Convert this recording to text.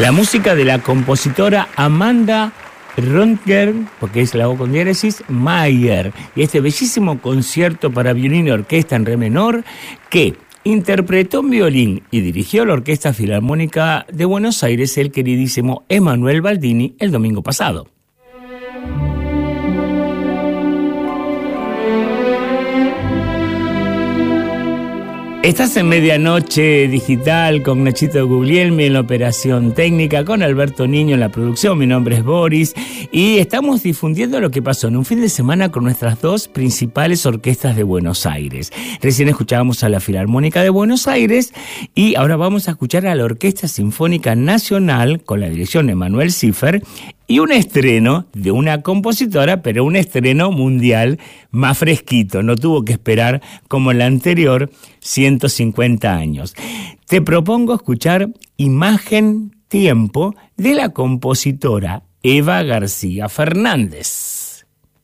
La música de la compositora Amanda Röntger, porque es la O con diéresis, Mayer, y este bellísimo concierto para violín y orquesta en re menor que interpretó en violín y dirigió la Orquesta Filarmónica de Buenos Aires el queridísimo Emanuel Baldini el domingo pasado. Estás en Medianoche Digital con Nachito Guglielmi en la operación técnica, con Alberto Niño en la producción. Mi nombre es Boris y estamos difundiendo lo que pasó en un fin de semana con nuestras dos principales orquestas de Buenos Aires. Recién escuchábamos a la Filarmónica de Buenos Aires y ahora vamos a escuchar a la Orquesta Sinfónica Nacional con la dirección de Manuel Ziffer y un estreno de una compositora, pero un estreno mundial más fresquito. No tuvo que esperar como el anterior 150 años. Te propongo escuchar Imagen Tiempo de la compositora Eva García Fernández.